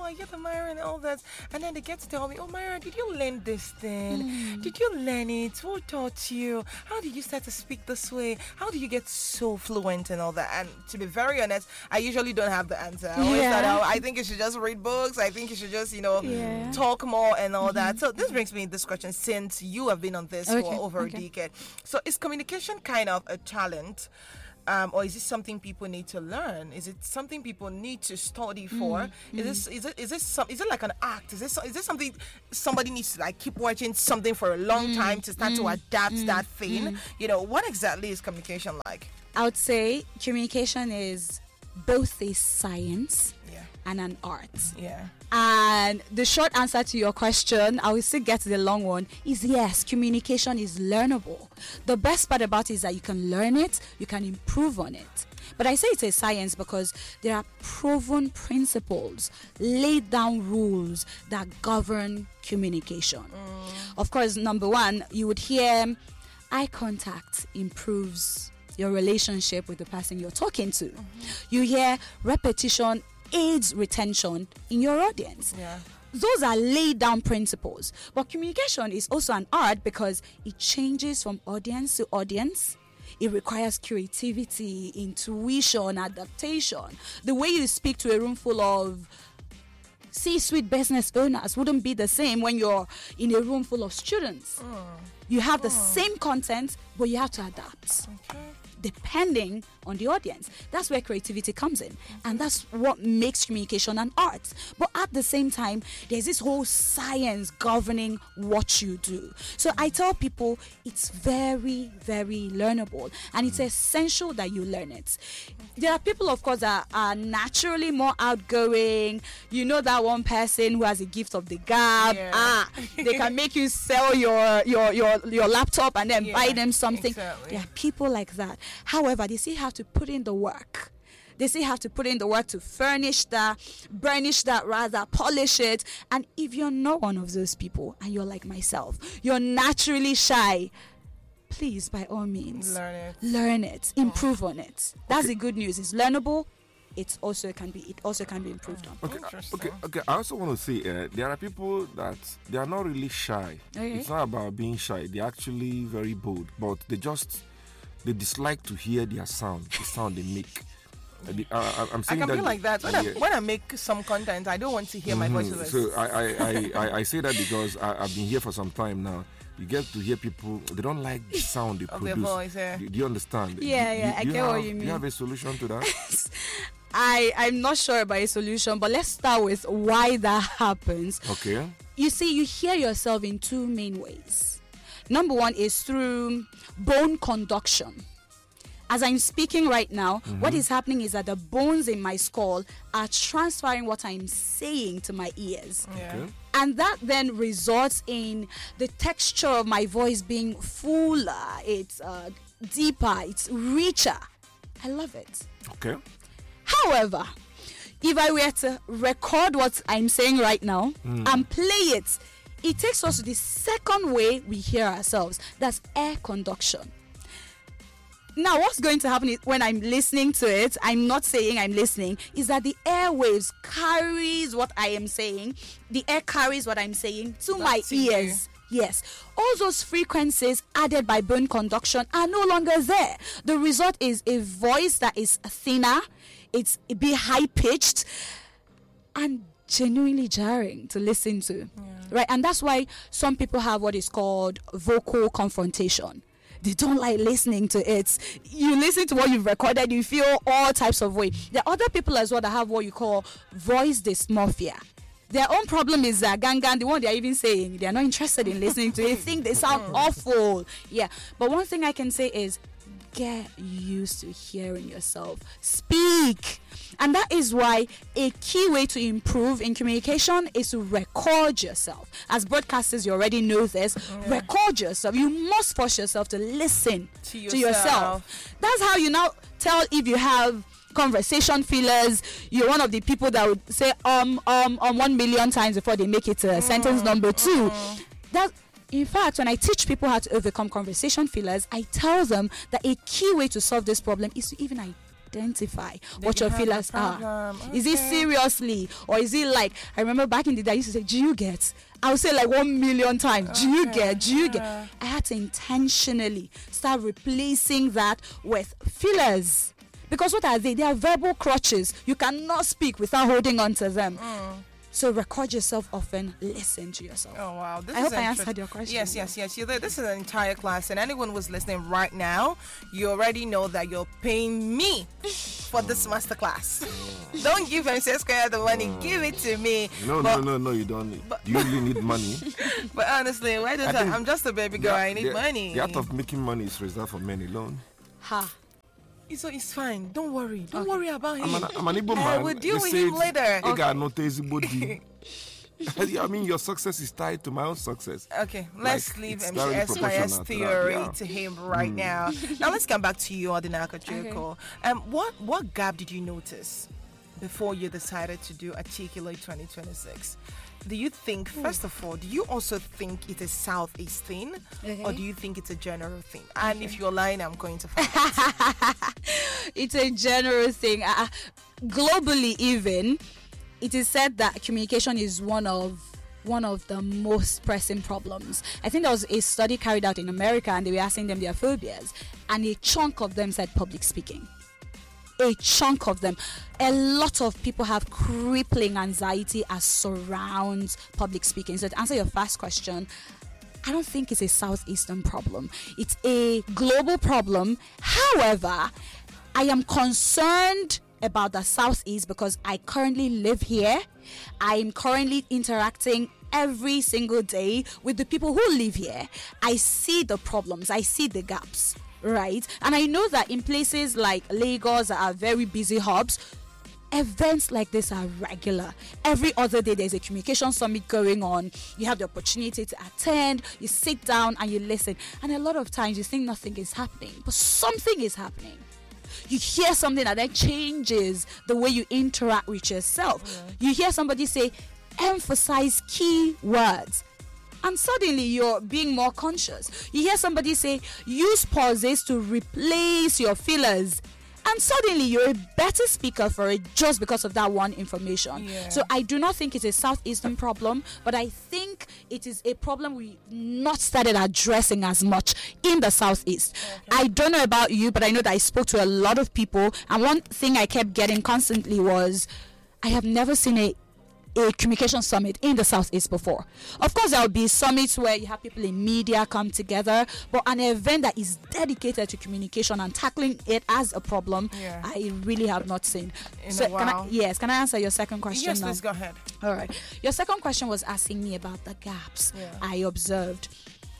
I get the Myra and all that. And then they get to tell me, oh, Myra, did you learn this thing? Did you learn it? Who taught you? How did you start to speak this way? How do you get so fluent and all that? And to be very honest, I usually don't have the answer. I always thought, I think you should just read books. I think you should just, talk more and all that. So this brings me to this question, since you have been on this for over a decade. So is communication kind of a talent? Or is it something people need to learn? Is it something people need to study for? Is it like an act? Is this something somebody needs to like keep watching something for a long time to start to adapt that thing? What exactly is communication like? I would say communication is both a science and an art. Yeah. And the short answer to your question, I will still get to the long one, is yes, communication is learnable. The best part about it is that you can learn it, you can improve on it. But I say it's a science because there are proven principles, laid down rules that govern communication. Of course, number one, you would hear eye contact improves your relationship with the person you're talking to. You hear repetition aids retention in your audience. Yeah. Those are laid down principles. But communication is also an art because it changes from audience to audience. It requires creativity, intuition, adaptation. The way you speak to a room full of C-suite business owners wouldn't be the same when you're in a room full of students. You have the same content, but you have to adapt. Depending on the audience. That's where creativity comes in. And that's what makes communication an art. But at the same time, there's this whole science governing what you do. So I tell people it's very, very learnable. And it's essential that you learn it. There are people, of course, that are naturally more outgoing. You know that one person who has a gift of the gab. They can make you sell your laptop and then buy them something. Exactly. There are people like that. However, they still have to put in the work. They still have to put in the work to burnish that, polish it. And if you're not one of those people and you're like myself, you're naturally shy, please, by all means, learn it, improve on it. That's the good news. It's learnable. It also can be improved on. Okay. I also want to say there are people that they are not really shy. It's not about being shy. They're actually very bold, but they dislike to hear their sound, the sound they make. I'm saying I can that be like that. When I make some content, I don't want to hear my voice. So I say that because I've been here for some time now. You get to hear people, they don't like the sound they produce. Their voice, do you understand? I get what you mean. Do you have a solution to that? I'm not sure about a solution, but let's start with why that happens. Okay. You see, you hear yourself in two main ways. Number one is through bone conduction. As I'm speaking right now, what is happening is that the bones in my skull are transferring what I'm saying to my ears. Yeah. Okay. And that then results in the texture of my voice being fuller, it's deeper, it's richer. I love it. Okay. However, if I were to record what I'm saying right now and play it, it takes us to the second way we hear ourselves. That's air conduction. Now, what's going to happen is when I'm listening to it, I'm not saying I'm listening, is that the airwaves carries what I am saying. The air carries what I'm saying to my ears. Yes. All those frequencies added by bone conduction are no longer there. The result is a voice that is thinner, it's a bit high-pitched, and genuinely jarring to listen to. Right? And that's why some people have what is called vocal confrontation. They don't like listening to it. You listen to what you've recorded, you feel all types of way. There are other people as well that have what you call voice dysmorphia. Their own problem is gangan, the one they're even saying. They're not interested in listening to it. They think they sound awful. Yeah. But one thing I can say is get used to hearing yourself speak. And that is why a key way to improve in communication is to record yourself. As broadcasters, you already know this. Record yourself. You must force yourself to listen to yourself. That's how you now tell if you have conversation fillers. You're one of the people that would say 1 million times before they make it to sentence number 2. That, in fact, when I teach people how to overcome conversation fillers, I tell them that a key way to solve this problem is to even identify what you your have a feelers are. problem. Is it Okay. seriously, or is it like, I remember back in the day I used to say, do you get? I would say like 1 million times, do you get? Do you get? I had to intentionally start replacing that with feelers. Because what are they? They are verbal crutches. You cannot speak without holding on to them. So record yourself often, listen to yourself. Oh wow! I hope I answered your question. Yes. This is an entire class, and anyone who's listening right now, you already know that you're paying me for this masterclass. Don't give MC Square the money; give it to me. No, you don't. You really need money. But honestly, why don't I'm just a baby girl. I need money. The art of making money is reserved for men alone. Ha. So it's fine. Don't worry. Don't worry about him. I'm an Igbo man. We'll deal with him later. I mean, your success is tied to my own success. Okay, let's leave it's MC very Esquire's proportional to theory that, yeah. to him right now. Now let's come back to you, Odinaka Joko. What gap did you notice before you decided to do Articulate 2026? Do you think, first of all, do you also think it's a Southeast thing, or do you think it's a general thing? And if you're lying, I'm going to find out. It's a general thing. Globally, even, it is said that communication is one of the most pressing problems. I think there was a study carried out in America, and they were asking them their phobias, and a chunk of them said public speaking. A chunk of them. A lot of people have crippling anxiety as surrounds public speaking. So to answer your first question, I don't think it's a Southeastern problem. It's a global problem. However, I am concerned about the Southeast because I currently live here. I am currently interacting every single day with the people who live here. I see the problems. I see the gaps. Right, and I know that in places like Lagos that are very busy hubs, events like this are regular. Every other day there's a communication summit going on. You have the opportunity to attend, you sit down and you listen, and a lot of times you think nothing is happening, but something is happening. You hear something that then changes the way you interact with yourself. You hear somebody say, emphasize key words, and suddenly you're being more conscious. You hear somebody say, use pauses to replace your fillers, and suddenly you're a better speaker for it just because of that one information. So I do not think it's a Southeastern problem, but I think it is a problem we not started addressing as much in the Southeast. I don't know about you, but I know that I spoke to a lot of people, and one thing I kept getting constantly was, I have never seen a communication summit in the Southeast before. Of course, there will be summits where you have people in media come together, but an event that is dedicated to communication and tackling it as a problem, I really have not seen. In a while. Can I answer your second question Yes, now? please go ahead. All right. Your second question was asking me about the gaps I observed.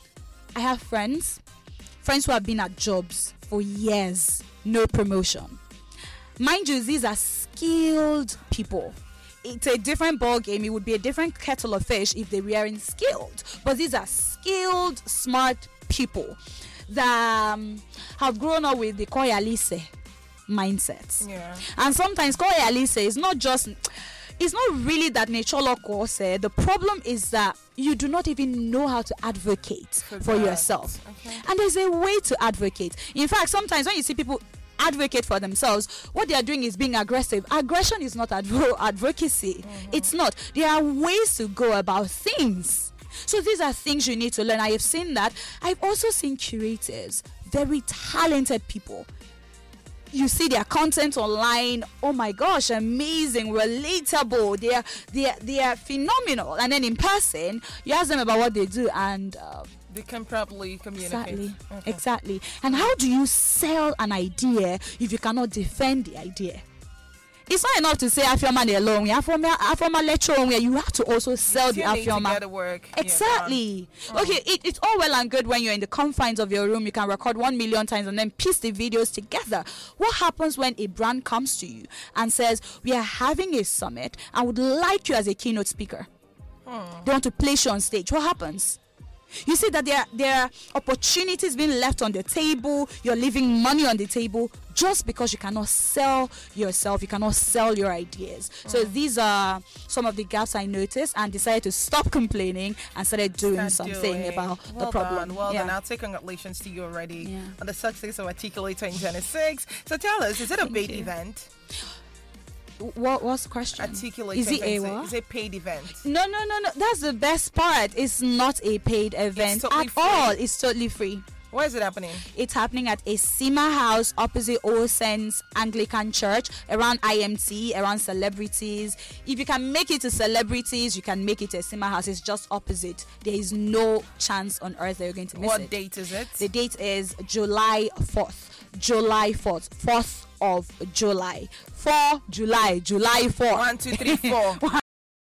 I have friends who have been at jobs for years, no promotion. Mind you, these are skilled people. It's a different ball game. It would be a different kettle of fish if they weren't skilled. But these are skilled, smart people that have grown up with the Koyalise mindsets. And sometimes Koyalise is not just, it's not really that nature local said. The problem is that you do not even know how to advocate for yourself. And there's a way to advocate. In fact, sometimes when you see people advocate for themselves, what they are doing is being aggressive. Aggression is not advocacy. It's not. There are ways to go about things. So these are things you need to learn. I have seen that. I've also seen creatives, very talented people. You see their content online, oh my gosh, amazing, relatable, they are phenomenal. And then in person, you ask them about what they do, and they can probably communicate. Exactly. And how do you sell an idea if you cannot defend the idea? It's not enough to say Afioma alone. Afioma lecture where you have to also sell the Afioma. Work. Exactly. Okay, it's all well and good when you're in the confines of your room. You can record 1 million times and then piece the videos together. What happens when a brand comes to you and says, we are having a summit and would like you as a keynote speaker? They want to place you on stage. What happens? You see that there are opportunities being left on the table. You're leaving money on the table just because you cannot sell yourself. You cannot sell your ideas. So these are some of the gaps I noticed and decided to stop complaining and started doing something about the problem. Well done. I'll say congratulations to you already on the success of Articulate 2026. So tell us, is it a paid event? What's the question? Articulate. Is it a what? Is it a paid event? No. That's the best part. It's not a paid event at all. It's totally free. Where is it happening? It's happening at Esima House opposite All Saints Anglican Church, around IMT, around celebrities. If you can make it to celebrities, you can make it to Esima House. It's just opposite. There is no chance on earth that you're going to miss it. What date is it? The date is July 4th. July 4th. 4th of July. 4 July. July 4th. 1, 2, 3, 4.